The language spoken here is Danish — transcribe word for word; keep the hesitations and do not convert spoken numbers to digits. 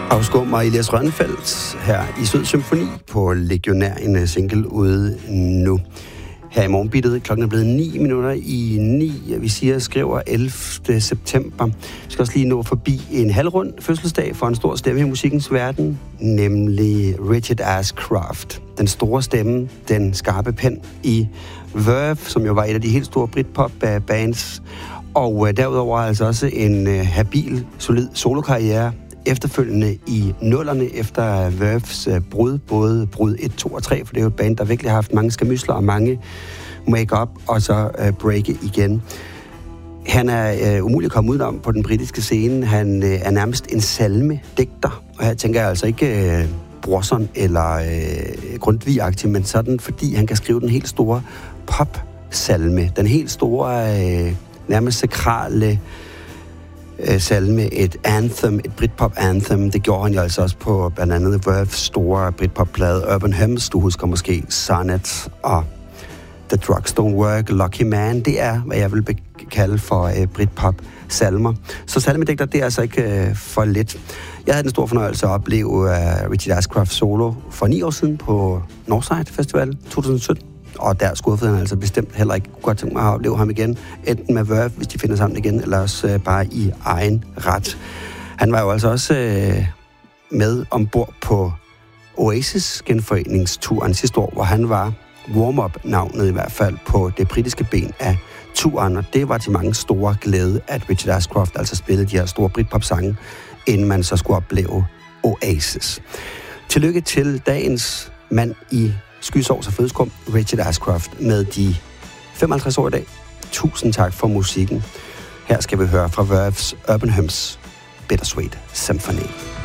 Afskum og Elias Rønnefeldt her i Sød Symfoni på Legionær, en single ude nu. Her i morgenbittet, klokken er blevet ni minutter i ni. Vi siger, skriver ellevte september. Vi skal også lige nå forbi en halvrund fødselsdag for en stor stemme i musikkens verden, nemlig Richard Ashcroft. Den store stemme, den skarpe pen i Verve, som jo var et af de helt store Britpop-bands. Og derudover altså også en habil, solid solokarriere efterfølgende i nullerne efter Verves uh, brud, både brud et, to og tre, for det er jo et band, der virkelig har haft mange skamysler og mange make-up, og så uh, breake igen. Han er uh, umulig at komme udenom på den britiske scene. Han uh, er nærmest en salmedigter, og her tænker jeg altså ikke uh, Brorson eller uh, Grundtvig-agtig, men sådan, fordi han kan skrive den helt store pop-salme, den helt store, uh, nærmest sakrale salme, et anthem, et Britpop-anthem. Det gjorde han jo altså også på blandt andet Verve's store Britpop-plade Urban Hymns. Du husker måske Sonnet og The Drugs Don't Work, Lucky Man. Det er, hvad jeg vil kalde for uh, Britpop-salmer. Så salmedigter, det er altså ikke uh, for lidt. Jeg havde den store fornøjelse at opleve uh, Richard Ashcroft solo for ni år siden på Northside Festival to tusind sytten. Og der skuffede han altså bestemt heller ikke. Godt tænke mig at opleve ham igen. Enten med Verve, hvis de finder sammen igen, eller også øh, bare i egen ret. Han var jo altså også øh, med ombord på Oasis genforeningsturen sidste år, hvor han var warm-up-navnet i hvert fald på det britiske ben af turen. Og det var til mange store glæde, at Richard Ashcroft altså spillede de her store Britpop-sange, inden man så skulle opleve Oasis. Tillykke til dagens mand i skysovs og fødselskum, Richard Ashcroft, med de femoghalvtreds år i dag. Tusind tak for musikken. Her skal vi høre fra Verve's Urban Hymns Bittersweet Symphony.